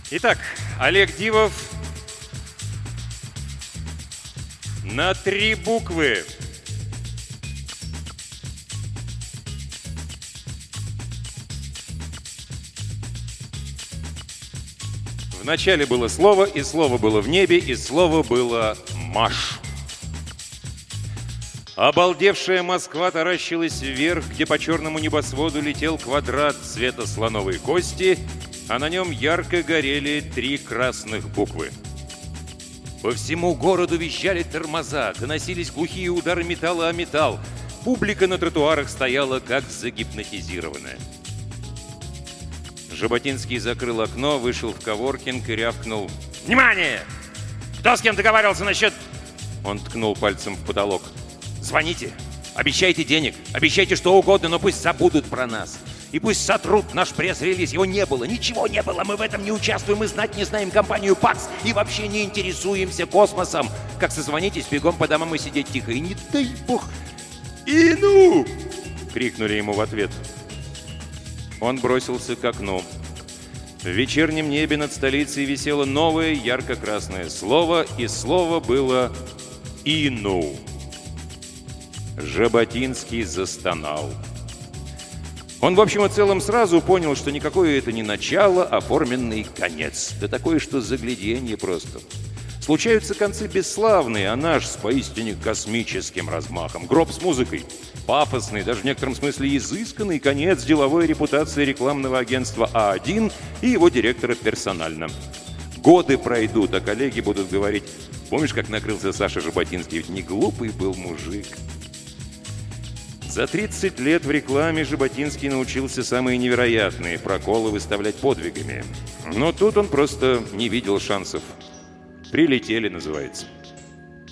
Итак, Олег Дивов на 3 буквы. В начале было слово, и слово было в небе, и слово было «Маш». Обалдевшая Москва таращилась вверх, где по черному небосводу летел квадрат цвета слоновой кости, а на нем ярко горели 3 красных буквы. По всему городу визжали тормоза, доносились глухие удары металла о металл. Публика на тротуарах стояла, как загипнотизированная. Жаботинский закрыл окно, вышел в коворкинг и рявкнул: «Внимание! Кто с кем договаривался насчет...» Он ткнул пальцем в потолок. «Звоните, обещайте денег, обещайте что угодно, но пусть забудут про нас. И пусть сотрут наш пресс-релиз. Его не было, ничего не было, мы в этом не участвуем, мы знать не знаем компанию ПАКС и вообще не интересуемся космосом. Как созвонитесь, бегом по домам и сидеть тихо. И не дай бог...» «И ну!» — крикнули ему в ответ. Он бросился к окну. В вечернем небе над столицей висело новое ярко-красное слово, и слово было «Ину». Жаботинский застонал. Он, в общем и целом, сразу понял, что никакое это не начало, а форменный конец. Да такое, что загляденье просто. Случаются концы бесславные, а наш с поистине космическим размахом. Гроб с музыкой. Пафосный, даже в некотором смысле изысканный конец деловой репутации рекламного агентства А1 и его директора персонально. Годы пройдут, а коллеги будут говорить: «Помнишь, как накрылся Саша Жаботинский? Ведь не глупый был мужик». За 30 лет в рекламе Жаботинский научился самые невероятные проколы выставлять подвигами. Но тут он просто не видел шансов. Прилетели, называется.